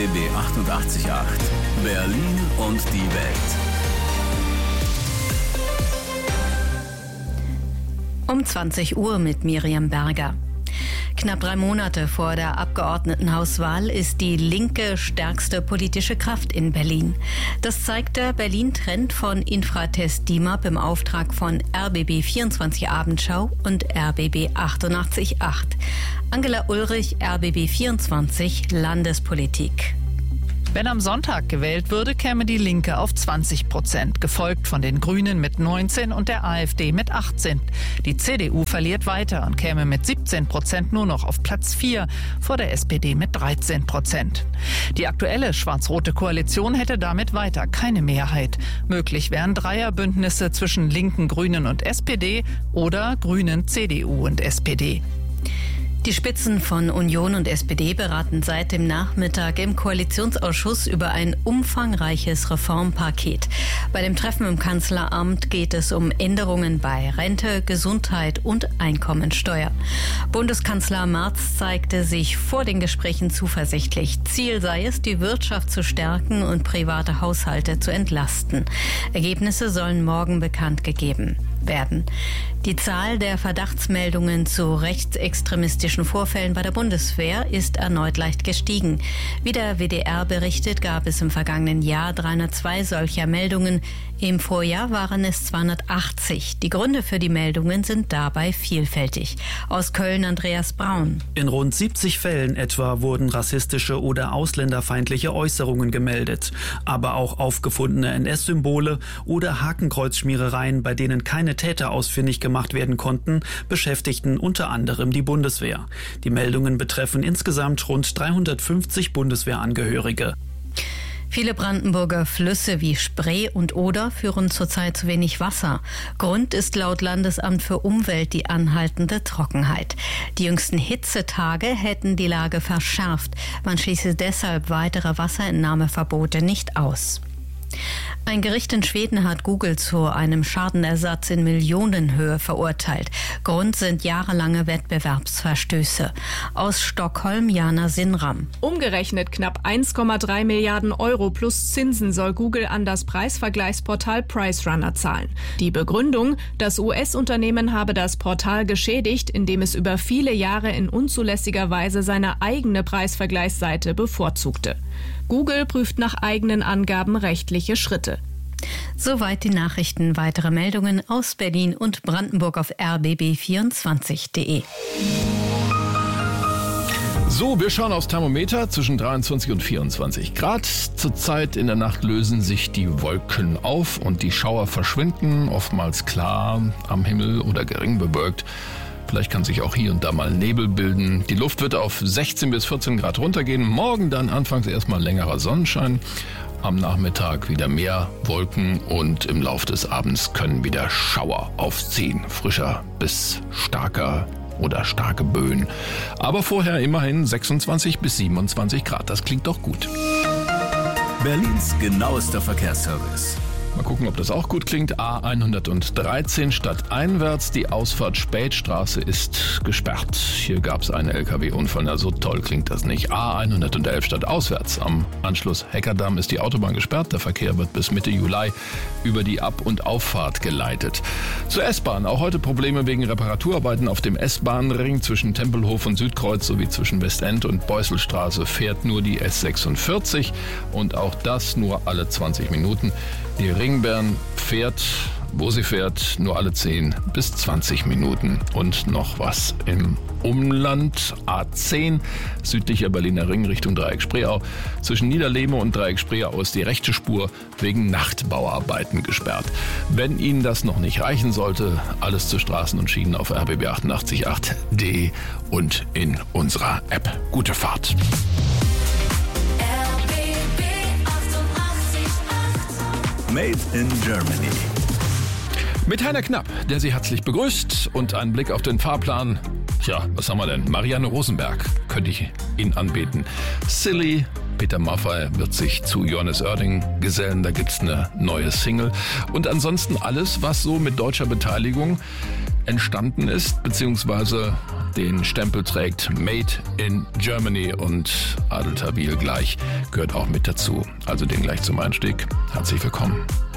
RBB 88.8 Berlin und die Welt. Um 20 Uhr mit Miriam Berger. Knapp 3 Monate vor der Abgeordnetenhauswahl ist die Linke stärkste politische Kraft in Berlin. Das zeigt der Berlin-Trend von Infratest DIMAP im Auftrag von RBB 24 Abendschau und RBB 88.8. Angela Ulrich, RBB 24 Landespolitik. Wenn am Sonntag gewählt würde, käme die Linke auf 20%, gefolgt von den Grünen mit 19 und der AfD mit 18. Die CDU verliert weiter und käme mit 17% nur noch auf Platz 4, vor der SPD mit 13%. Die aktuelle schwarz-rote Koalition hätte damit weiter keine Mehrheit. Möglich wären Dreierbündnisse zwischen Linken, Grünen und SPD oder Grünen, CDU und SPD. Die Spitzen von Union und SPD beraten seit dem Nachmittag im Koalitionsausschuss über ein umfangreiches Reformpaket. Bei dem Treffen im Kanzleramt geht es um Änderungen bei Rente, Gesundheit und Einkommensteuer. Bundeskanzler Merz zeigte sich vor den Gesprächen zuversichtlich. Ziel sei es, die Wirtschaft zu stärken und private Haushalte zu entlasten. Ergebnisse sollen morgen bekannt gegeben werden. Die Zahl der Verdachtsmeldungen zu rechtsextremistischen Vorfällen bei der Bundeswehr ist erneut leicht gestiegen. Wie der WDR berichtet, gab es im vergangenen Jahr 302 solcher Meldungen. Im Vorjahr waren es 280. Die Gründe für die Meldungen sind dabei vielfältig. Aus Köln Andreas Braun. In rund 70 Fällen etwa wurden rassistische oder ausländerfeindliche Äußerungen gemeldet. Aber auch aufgefundene NS-Symbole oder Hakenkreuzschmierereien, bei denen keine Täter ausfindig gemacht werden konnten, beschäftigten unter anderem die Bundeswehr. Die Meldungen betreffen insgesamt rund 350 Bundeswehrangehörige. Viele Brandenburger Flüsse wie Spree und Oder führen zurzeit zu wenig Wasser. Grund ist laut Landesamt für Umwelt die anhaltende Trockenheit. Die jüngsten Hitzetage hätten die Lage verschärft. Man schließe deshalb weitere Wasserentnahmeverbote nicht aus. Ein Gericht in Schweden hat Google zu einem Schadenersatz in Millionenhöhe verurteilt. Grund sind jahrelange Wettbewerbsverstöße. Aus Stockholm Jana Sinram. Umgerechnet knapp 1,3 Milliarden Euro plus Zinsen soll Google an das Preisvergleichsportal PriceRunner zahlen. Die Begründung: Das US-Unternehmen habe das Portal geschädigt, indem es über viele Jahre in unzulässiger Weise seine eigene Preisvergleichsseite bevorzugte. Google prüft nach eigenen Angaben rechtliche Schritte. Soweit die Nachrichten. Weitere Meldungen aus Berlin und Brandenburg auf rbb24.de. So, wir schauen aufs Thermometer zwischen 23 und 24 Grad. Zurzeit in der Nacht lösen sich die Wolken auf und die Schauer verschwinden, oftmals klar am Himmel oder gering bewölkt. Vielleicht kann sich auch hier und da mal Nebel bilden. Die Luft wird auf 16 bis 14 Grad runtergehen. Morgen dann anfangs erstmal längerer Sonnenschein. Am Nachmittag wieder mehr Wolken und im Lauf des Abends können wieder Schauer aufziehen. Frischer bis starker oder starke Böen. Aber vorher immerhin 26 bis 27 Grad. Das klingt doch gut. Berlins genauester Verkehrsservice. Mal gucken, ob das auch gut klingt. A113 stadteinwärts. Die Ausfahrt Spätstraße ist gesperrt. Hier gab es einen LKW-Unfall. Na, so toll klingt das nicht. A111 stadtauswärts. Am Anschluss Heckerdamm ist die Autobahn gesperrt. Der Verkehr wird bis Mitte Juli über die Ab- und Auffahrt geleitet. Zur S-Bahn. Auch heute Probleme wegen Reparaturarbeiten auf dem S-Bahn-Ring zwischen Tempelhof und Südkreuz sowie zwischen Westend und Beusselstraße fährt nur die S46 und auch das nur alle 20 Minuten. Die Ringbahn fährt, wo sie fährt, nur alle 10 bis 20 Minuten. Und noch was im Umland. A10, südlicher Berliner Ring Richtung Dreieck-Spreeau. Zwischen Niederlehme und Dreieck-Spreeau ist die rechte Spur wegen Nachtbauarbeiten gesperrt. Wenn Ihnen das noch nicht reichen sollte, alles zu Straßen und Schienen auf rbb888.de und in unserer App. Gute Fahrt. Made in Germany. Mit Heiner Knapp, der Sie herzlich begrüßt, und einen Blick auf den Fahrplan. Tja, was haben wir denn? Marianne Rosenberg könnte ich Ihnen anbieten. Silly, Peter Maffay wird sich zu Johannes Oerding gesellen, da gibt's eine neue Single. Und ansonsten alles, was so mit deutscher Beteiligung entstanden ist, beziehungsweise den Stempel trägt Made in Germany und Adel Tawil gleich gehört auch mit dazu. Also den gleich zum Einstieg. Herzlich willkommen.